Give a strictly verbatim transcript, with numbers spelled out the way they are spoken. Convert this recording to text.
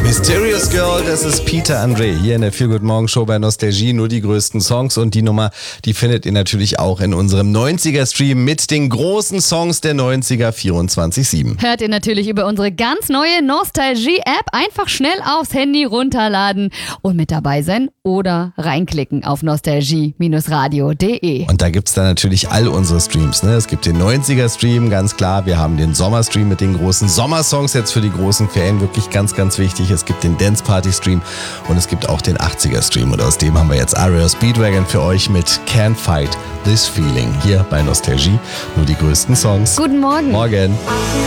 Mysterious Girl, das ist Peter Andre hier in der Feel Good Morgen Show bei Nostalgie. Nur die größten Songs, und die Nummer, die findet ihr natürlich auch in unserem neunziger-Stream mit den großen Songs der neunziger vierundzwanzig sieben. Hört ihr natürlich über unsere ganz neue Nostalgie-App. Einfach schnell aufs Handy runterladen und mit dabei sein oder reinklicken auf nostalgie radio punkt de. Und da gibt's dann natürlich all unsere Streams. Ne? Es gibt den neunziger-Stream, ganz klar. Wir haben den Sommerstream mit den großen Sommersongs, jetzt für die großen Ferien wirklich ganz, ganz wichtig. Es gibt den Dance Party Stream und es gibt auch den achtziger-Stream. Und aus dem haben wir jetzt R E O Speedwagon für euch mit Can't Fight This Feeling hier bei Nostalgie. Nur die größten Songs. Guten Morgen. Morgen.